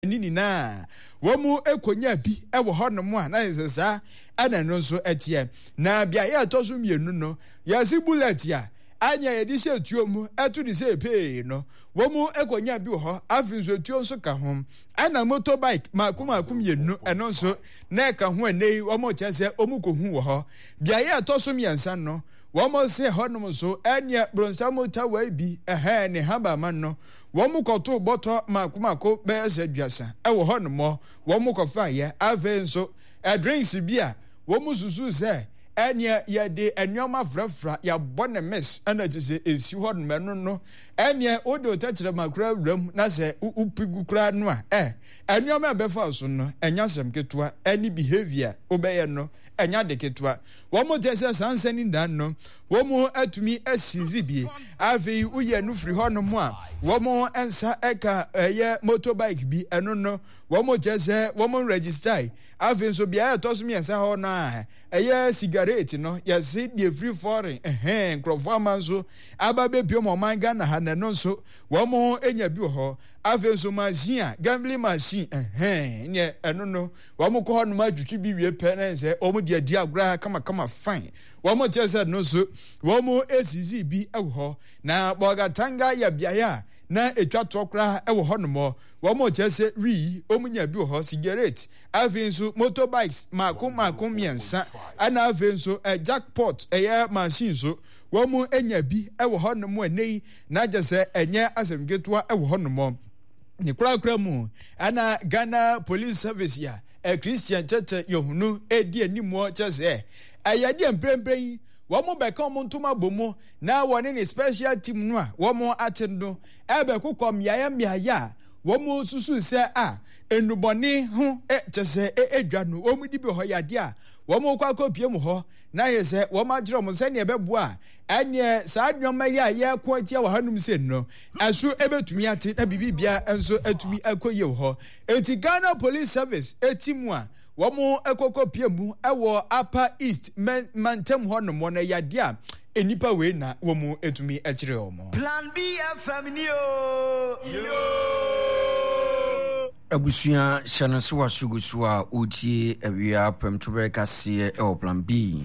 nini na womu ekonya bi ewo honom a na yesesa ana no so etie na bia ye toso mienu no yasi bullet ya anya ye di se tuo mu etu di se pay no womu ekonya bi ho afin so tuo so ka ho ana motorbike makum yenu eno so na ka ho anei womu chese omukohu wo ho bia ye toso miensa no womu se honom so anya bronsa mota wa bi ne haba man no womu koto boto makumako be aduasa ewo honom womu kofa ye ave nso drinks bia womu susu se enya ye de enwoma frafra ya bone mess ana jise esi honom no enya odo tachire makura wram na se upigu kura no a enwoma befa so no enya sem ketua any behavior obeye no enya de ketua womu jese sansani dan no womu atumi asizi bie ave uye no free honom a womu ensa eka ye motorbike bi eno no womu jese womu register ave so bia etosomi ensa ho na eye cigarette no yesi de free foreign crofo amanso ababe bio mo manga na ha no so womu enya bi ho ave so machine gambling machine nye eno no womu ko honom adwutwi bi wie penense omu de adi agura kama fine womu jese no so womu esizi bi ewo na bogatanga ya biaya na etwa tokra ewo honom womu jese ri omunya bi ho cigarette avenso motorbikes makum miensa ana avenso jackpot machine so womu enya bi ewo honom anei na jese enye asemgetua ewo honom ni kura mu ana Ghana Police Service ya Christian Church yohunu edi animu chese ayade emprempren womu beka omuntuma bomo na woni ni special team no a womu atendo ebe kukom yaya womu susu se enuboni hu chese edwa no womu di bi ho yade a womu kwa kopie mu ho na yese womu agiro mu se ne ebebu a anye saa dwoma ya kwa tia wa hanum se no asu ebetumi ate na bibibia enso atumi akoye ho enti Ghana Police Service etimu a womu ekokopie mu ewo Upper East mantem honom na yade a enipa we na womu etumi akire omo Plan B FM ni yo Abusia shanso wasugusu a utie awia premtobere kase e Plan B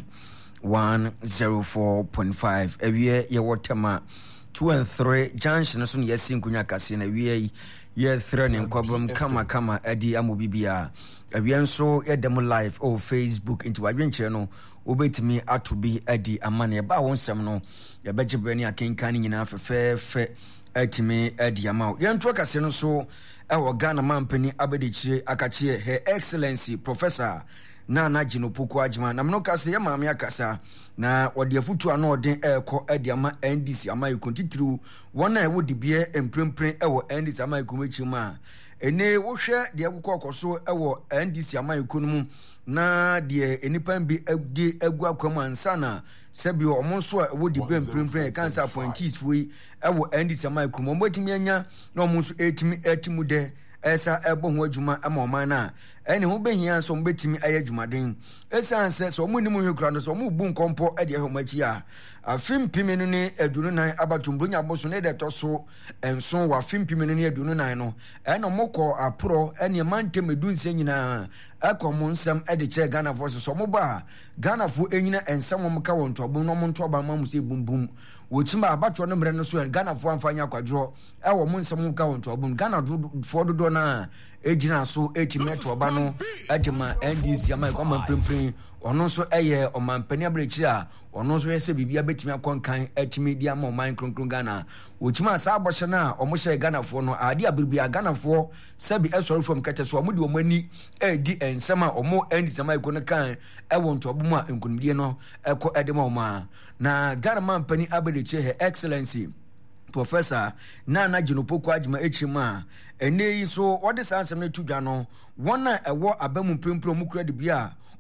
104.5 awia ye wotema 2 and 3 junction so ye sinkunya kase na awia ye 3 ne nkwabam kama adi amobibia awia nso ye dem live o Facebook into wadwenche no obetimi atobi adi amane ba wonsem no ye begibrani akenkan nyina fefefe atimi adi amaw ye ntwa kase no so ewo Ghana mampani abedichire akachie Her Excellency Professor Nana Jinopoku Ajima na mno kase ya maame akasa na wode afutu ano odin eko edi ama NDC ama ikontitiru wona e wodi bie emprempren ewo NDC ama ikomechimu ene wo hwe de akokoso ewo NDC ama ikonomu na de enipan bi edi agu akwam ansa na sebio omonso a wodi emprempren cancer appointees fui ewo NDC ama ikonomu mbotimi anya na omonso etimu de esa ebo ho adwuma ama oman na ene ho behia so mbetimi aye adwumaden esanse so mo nimu hwekura no so mo bu nkompo ade ho machi a afim pimenu ne adunu nan abatombronya boso ne de toso enso wa afim pimenu ne adunu nan no ene mokọ apro ene mantem edunse nyina akomo nsam ade che Ghana voice so mo ba Ghana fo enyina ensam mo ka won to no mo nto ba mamu se bumbum wochima abato no mre no so Ghana fo amfanya kwadro ewo mo nsam mo ka won to Ghana fo dodo na ejina so etimeto oba no adima NDC ama kwama prempren ono so eye omampani abrechi a ono so yese bibia betimi akonkan etimi dia ma oman kronkron Ghana wochima asa aboshe na omo hye Ghana fo no ade abribia Ghana fo sabi esori from kache so omudi omani edi ensema omo NDC ama ikono kan ewo ntobomu a nkunimdie no eko edema oma na Ghana mampani abrechi Her Excellency Professor Nana Jinopoku Ajima echima ene yi so what is answer me to dwa no wona ewo abamu prempro mu kura de bia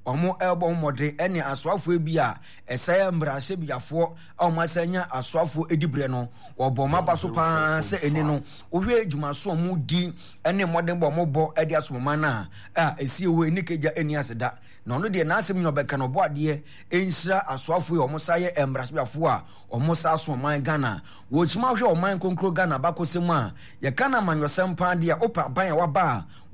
ɔmo ɛbɔ mmɔde ɛne asoafoɔ bi a ɛsɛ mmarahyɛ biafoɔ a ɔmo asanya asoafoɔ edibrɛ no ɔbɔ maba so paa sɛ ɛni no ohwɛ adwuma so ɔmo di ɛne mmɔden bɔ ɔmo bɔ ɛde asomoma no a ɛsie wɔ ɛni kagya ɛni aseda na ɔno deɛ n'asɛm nyɛ ɔbɛka no ɔbɔ adeɛ ɛnhyira asoafoɔ yi ɔmo sa yɛ mmarahyɛ biafoɔ a ɔmo sa so ɔman Ghana wɔkyima hwɛ ɔman konkro Ghana bakɔsɛm a yɛka na amanyɔsɛm paa deɛ ɔpɛ aban a waba a